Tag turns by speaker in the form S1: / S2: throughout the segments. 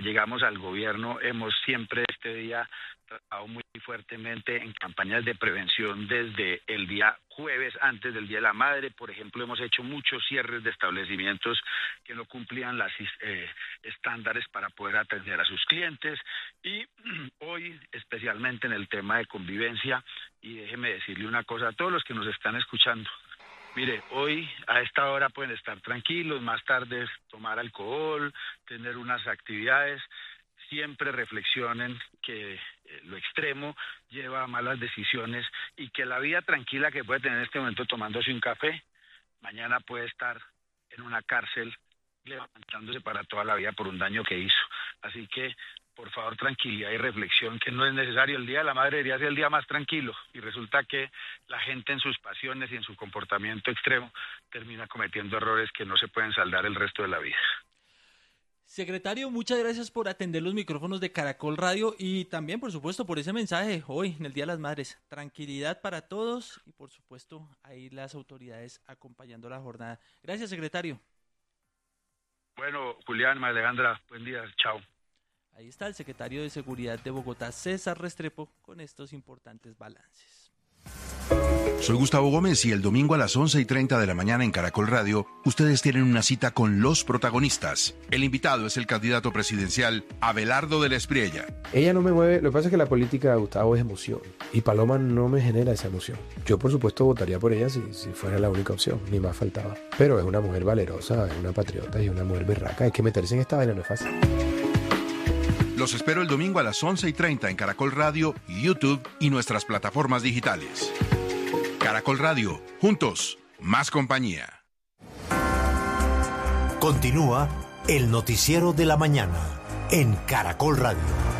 S1: llegamos al gobierno hemos siempre este día trabajado muy fuertemente en campañas de prevención desde el día jueves, antes del Día de la Madre. Por ejemplo, hemos hecho muchos cierres de establecimientos que no cumplían las estándares para poder atender a sus clientes, y hoy especialmente en el tema de convivencia. Y déjeme decirle una cosa a todos los que nos están escuchando. Mire, hoy a esta hora pueden estar tranquilos, más tarde tomar alcohol, tener unas actividades. Siempre reflexionen que lo extremo lleva a malas decisiones y que la vida tranquila que puede tener en este momento tomándose un café, mañana puede estar en una cárcel levantándose para toda la vida por un daño que hizo. Así que, por favor, tranquilidad y reflexión, que no es necesario. El Día de la Madre debería ser el día más tranquilo, y resulta que la gente en sus pasiones y en su comportamiento extremo termina cometiendo errores que no se pueden saldar el resto de la vida.
S2: Secretario, muchas gracias por atender los micrófonos de Caracol Radio y también, por supuesto, por ese mensaje hoy en el Día de las Madres. Tranquilidad para todos y, por supuesto, ahí las autoridades acompañando la jornada. Gracias, secretario.
S1: Bueno, Julián, María Alejandra, buen día, chao.
S2: Ahí está el secretario de Seguridad de Bogotá, César Restrepo, con estos importantes balances.
S3: Soy Gustavo Gómez y el domingo a las 11:30 de la mañana en Caracol Radio, ustedes tienen una cita con los protagonistas. El invitado es el candidato presidencial Abelardo de la Espriella.
S4: Ella no me mueve, lo que pasa es que la política, Gustavo, es emoción, y Paloma no me genera esa emoción. Yo, por supuesto, votaría por ella si fuera la única opción, ni más faltaba. Pero es una mujer valerosa, es una patriota y una mujer berraca. Hay que meterse en esta vaina, no es fácil.
S3: Los espero el domingo a las 11:30 en Caracol Radio, YouTube y nuestras plataformas digitales. Caracol Radio, juntos, más compañía.
S5: Continúa el noticiero de la mañana en Caracol Radio.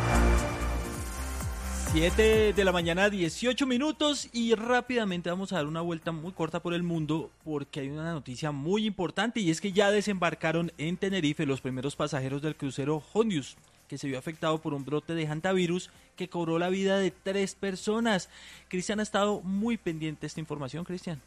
S2: 7 de la mañana, 18 minutos, y rápidamente vamos a dar una vuelta muy corta por el mundo porque hay una noticia muy importante, y es que ya desembarcaron en Tenerife los primeros pasajeros del crucero Hondius, que se vio afectado por un brote de hantavirus que cobró la vida de 3 personas. Cristian ha estado muy pendiente de esta información. Cristian.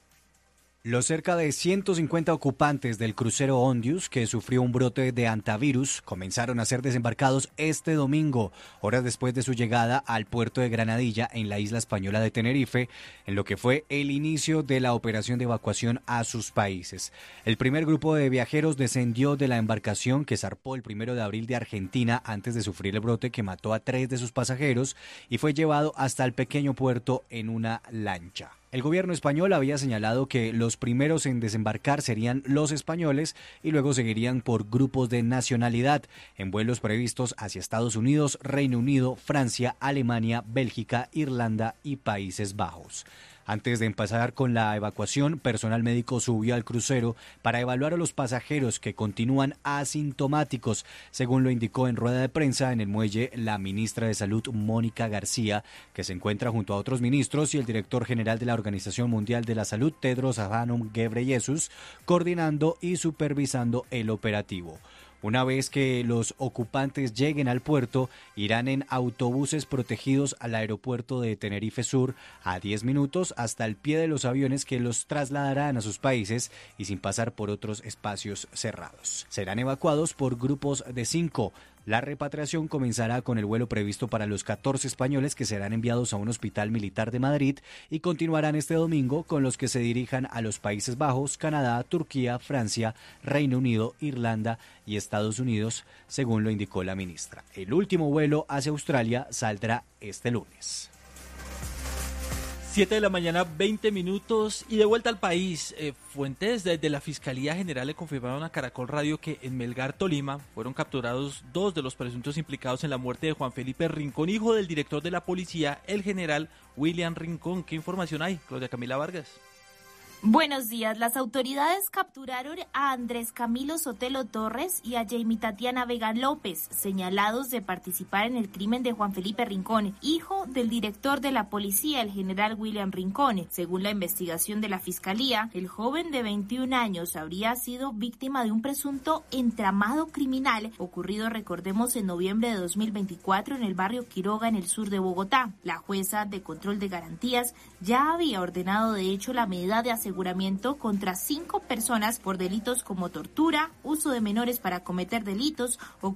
S6: Los cerca de 150 ocupantes del crucero Hondius, que sufrió un brote de hantavirus, comenzaron a ser desembarcados este domingo, horas después de su llegada al puerto de Granadilla, en la isla española de Tenerife, en lo que fue el inicio de la operación de evacuación a sus países. El primer grupo de viajeros descendió de la embarcación que zarpó el 1 de abril de Argentina antes de sufrir el brote que mató a 3 de sus pasajeros y fue llevado hasta el pequeño puerto en una lancha. El gobierno español había señalado que los primeros en desembarcar serían los españoles y luego seguirían por grupos de nacionalidad en vuelos previstos hacia Estados Unidos, Reino Unido, Francia, Alemania, Bélgica, Irlanda y Países Bajos. Antes de empezar con la evacuación, personal médico subió al crucero para evaluar a los pasajeros que continúan asintomáticos, según lo indicó en rueda de prensa en el muelle la ministra de Salud, Mónica García, que se encuentra junto a otros ministros y el director general de la Organización Mundial de la Salud, Tedros Adhanom Ghebreyesus, coordinando y supervisando el operativo. Una vez que los ocupantes lleguen al puerto, irán en autobuses protegidos al aeropuerto de Tenerife Sur a 10 minutos hasta el pie de los aviones que los trasladarán a sus países y sin pasar por otros espacios cerrados. Serán evacuados por grupos de 5. La repatriación comenzará con el vuelo previsto para los 14 españoles que serán enviados a un hospital militar de Madrid y continuarán este domingo con los que se dirijan a los Países Bajos, Canadá, Turquía, Francia, Reino Unido, Irlanda y Estados Unidos, según lo indicó la ministra. El último vuelo hacia Australia saldrá este lunes.
S2: 7 de la mañana, 20 minutos, y de vuelta al país. Fuentes de la Fiscalía General le confirmaron a Caracol Radio que en Melgar, Tolima, fueron capturados 2 de los presuntos implicados en la muerte de Juan Felipe Rincón, hijo del director de la policía, el general William Rincón. ¿Qué información hay, Claudia Camila Vargas?
S7: Buenos días. Las autoridades capturaron a Andrés Camilo Sotelo Torres y a Jamie Tatiana Vega López, señalados de participar en el crimen de Juan Felipe Rincón, hijo del director de la policía, el general William Rincón. Según la investigación de la Fiscalía, el joven de 21 años habría sido víctima de un presunto entramado criminal ocurrido, recordemos, en noviembre de 2024 en el barrio Quiroga, en el sur de Bogotá. La jueza de control de garantías ya había ordenado, de hecho, la medida de aseguramiento contra 5 personas por delitos como tortura, uso de menores para cometer delitos o